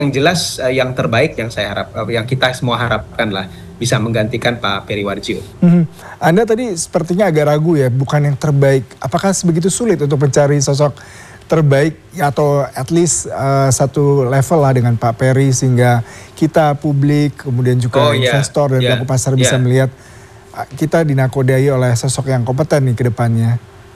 yang jelas yang terbaik yang saya harap, yang kita semua harapkan lah bisa menggantikan Pak Periwarjio. Anda tadi sepertinya agak ragu ya, bukan yang terbaik. Apakah sebegitu sulit untuk mencari sosok terbaik atau at least satu level lah dengan Pak Peri sehingga kita publik kemudian juga investor dan pelaku pasar bisa melihat kita dinakodai oleh sosok yang kompeten nih ke depannya.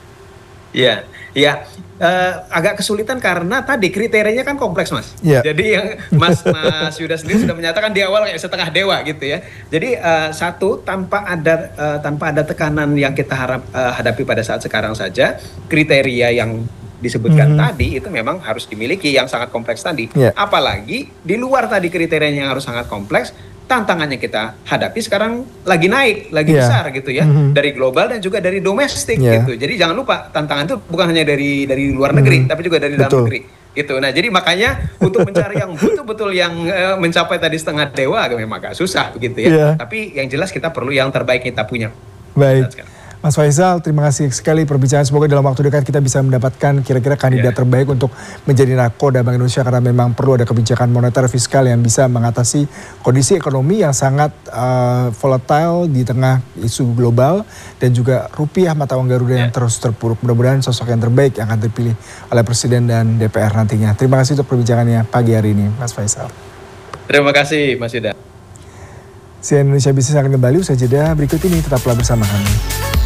Agak kesulitan karena tadi kriterianya kan kompleks, Mas. Jadi yang Mas Yuda sendiri sudah menyatakan di awal kayak setengah dewa gitu ya. Jadi satu, tanpa ada tekanan yang kita hadapi pada saat sekarang saja, kriteria yang disebutkan tadi itu memang harus dimiliki yang sangat kompleks tadi. Apalagi di luar tadi kriterianya yang harus sangat kompleks, tantangannya kita hadapi sekarang lagi naik, lagi besar gitu ya, dari global dan juga dari domestik gitu. Jadi jangan lupa tantangan itu bukan hanya dari luar negeri, tapi juga dari dalam negeri. Gitu. Nah, jadi makanya untuk mencari yang betul-betul yang mencapai tadi setengah dewa memang agak susah begitu ya. Tapi yang jelas kita perlu yang terbaik kita punya. Baik. Mas Faisal, terima kasih sekali perbincangan. Semoga dalam waktu dekat kita bisa mendapatkan kira-kira kandidat terbaik untuk menjadi nakoda Bank Indonesia karena memang perlu ada kebijakan moneter fiskal yang bisa mengatasi kondisi ekonomi yang sangat volatile di tengah isu global dan juga rupiah mata uang Garuda yang terus terpuruk. Mudah-mudahan sosok yang terbaik yang akan dipilih oleh Presiden dan DPR nantinya. Terima kasih untuk perbincangannya pagi hari ini, Mas Faisal. Terima kasih, Mas Yuda. CNN Indonesia Bisnis akan kembali usai jeda berikut ini, tetaplah bersama kami.